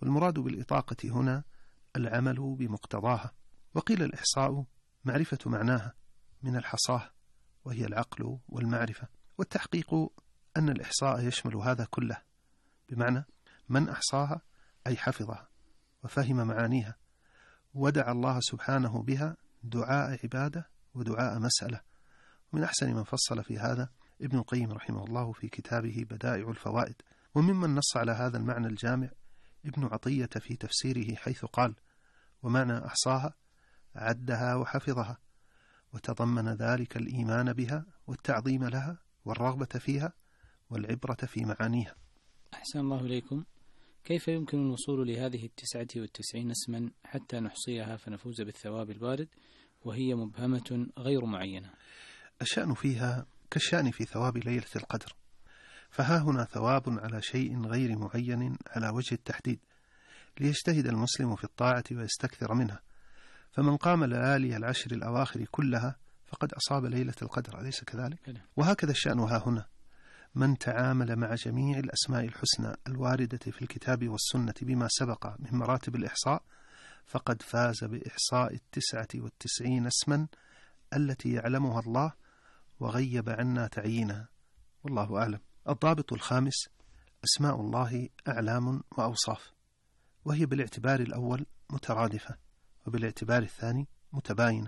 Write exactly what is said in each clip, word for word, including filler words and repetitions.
والمراد بالإطاقة هنا العمل بمقتضاها. وقيل الإحصاء معرفة معناها من الحصاه، وهي العقل والمعرفة. والتحقيق أن الإحصاء يشمل هذا كله، بمعنى من أحصاها أي حفظها وفهم معانيها ودعا الله سبحانه بها دعاء عبادة ودعاء مسألة. ومن أحسن من فصل في هذا ابن القيم رحمه الله في كتابه بدائع الفوائد. وممن نص على هذا المعنى الجامع ابن عطية في تفسيره، حيث قال: ومعنى أحصاها عدها وحفظها، وتضمن ذلك الإيمان بها والتعظيم لها والرغبة فيها والعبرة في معانيها. أحسن الله إليكم. كيف يمكن الوصول لهذه التسعة والتسعين اسما حتى نحصيها فنفوز بالثواب الوارد وهي مبهمة غير معينة؟ الشأن فيها كالشأن في ثواب ليلة القدر، فها هنا ثواب على شيء غير معين على وجه التحديد، ليجتهد المسلم في الطاعة ويستكثر منها. فمن قام ليالي العشر الأواخر كلها فقد أصاب ليلة القدر، أليس كذلك؟ وهكذا الشأن ها هنا، من تعامل مع جميع الأسماء الحسنى الواردة في الكتاب والسنة بما سبق من مراتب الإحصاء فقد فاز بإحصاء التسعة والتسعين اسما التي يعلمها الله وغيب عنا تعيينها، والله أعلم. الضابط الخامس: أسماء الله أعلام وأوصاف، وهي بالاعتبار الأول مترادفة، وبالاعتبار الثاني متباينة.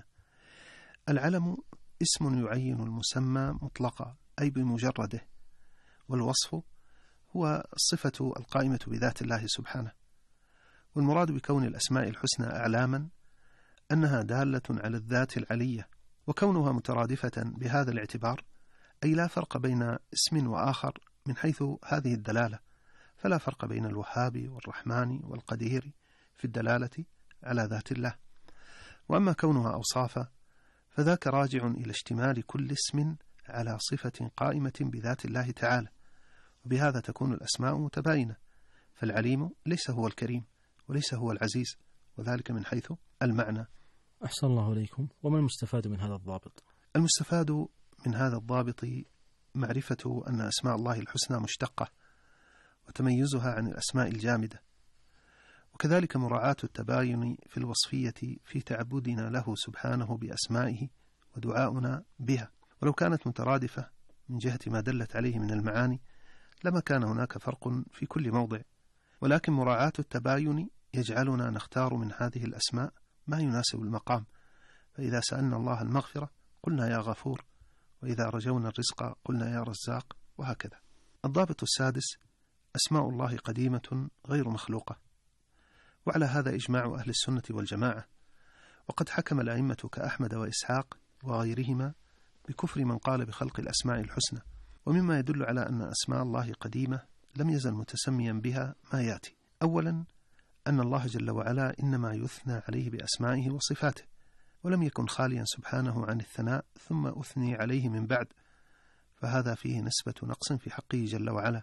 العلم اسم يعين المسمى مطلقا أي بمجرده، والوصف هو الصفة القائمة بذات الله سبحانه. والمراد بكون الأسماء الحسنى أعلاما أنها دالة على الذات العلية، وكونها مترادفة بهذا الاعتبار أي لا فرق بين اسم وآخر من حيث هذه الدلالة، فلا فرق بين الوهاب والرحمن والقدير في الدلالة على ذات الله. وأما كونها أوصافا فذاك راجع إلى اشتمال كل اسم على صفة قائمة بذات الله تعالى، وبهذا تكون الأسماء متباينة، فالعليم ليس هو الكريم وليس هو العزيز، وذلك من حيث المعنى. أحسن الله إليكم. وما المستفاد من هذا الضابط؟ المستفاد من هذا الضابط معرفة أن أسماء الله الحسنى مشتقة، وتميزها عن الأسماء الجامدة، وكذلك مراعاة التباين في الوصفية في تعبدنا له سبحانه بأسمائه ودعاؤنا بها. ولو كانت مترادفة من جهة ما دلت عليه من المعاني لما كان هناك فرق في كل موضع، ولكن مراعاة التباين يجعلنا نختار من هذه الأسماء ما يناسب المقام. فإذا سألنا الله المغفرة قلنا يا غفور، وإذا رجونا الرزق قلنا يا رزاق، وهكذا. الضابط السادس: أسماء الله قديمة غير مخلوقة، وعلى هذا إجماع أهل السنة والجماعة. وقد حكم الأئمة كأحمد وإسحاق وغيرهما بكفر من قال بخلق الأسماء الحسنى. ومما يدل على أن أسماء الله قديمة لم يزل متسميا بها ما يأتي: أولا أن الله جل وعلا إنما يثنى عليه بأسمائه وصفاته، ولم يكن خاليا سبحانه عن الثناء ثم أثني عليه من بعد، فهذا فيه نسبة نقص في حقه جل وعلا.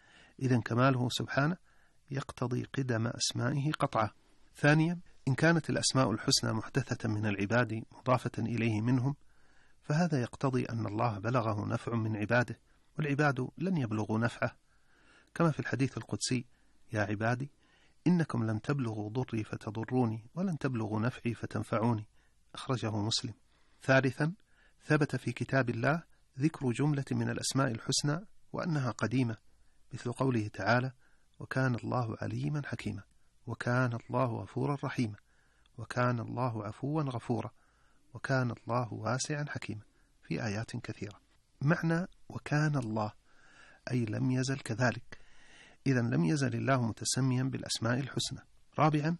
إذن كماله سبحانه يقتضي قدم أسمائه قطعا. ثانيا إن كانت الأسماء الحسنى محدثة من العباد مضافة إليه منهم، فهذا يقتضي أن الله بلغه نفع من عباده، والعباد لن يبلغوا نفعه، كما في الحديث القدسي: يا عبادي إنكم لن تبلغوا ضري فتضروني ولن تبلغوا نفعي فتنفعوني، أخرجه مسلم. ثالثا ثبت في كتاب الله ذكر جملة من الأسماء الحسنى وأنها قديمة، مثل قوله تعالى: وكان الله عليما حكيما، وكان الله غفورا رحيما، وكان الله عفوا غفورا، وكان الله واسعا حكيما، في آيات كثيرة. معنى وكان الله أي لم يزل كذلك، إذن لم يزل الله متسميا بالأسماء الحسنى. رابعا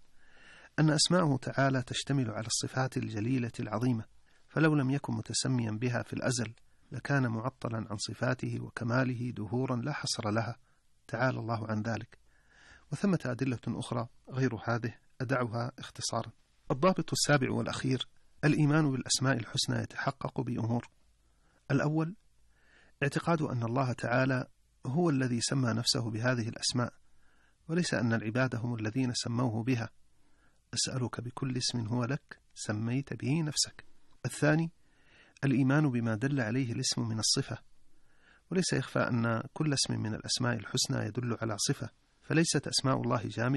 أن أسماءه تعالى تشتمل على الصفات الجليلة العظيمة، فلو لم يكن متسميا بها في الأزل لكان معطلا عن صفاته وكماله دهورا لا حصر لها، تعالى الله عن ذلك. وثمة أدلة أخرى غير هذه أدعها اختصارا. الضابط السابع والأخير: الإيمان بالأسماء الحسنى يتحقق بأمور. الأول اعتقاد أن الله تعالى هو الذي سمى نفسه بهذه الأسماء، وليس أن العباد هم الذين سموه بها. أسألك بكل اسم هو لك سميت به نفسك. الثاني الإيمان بما دل عليه الاسم من الصفة، وليس يخفى أن كل اسم من الأسماء الحسنى يدل على صفة، فليست أسماء الله جامدة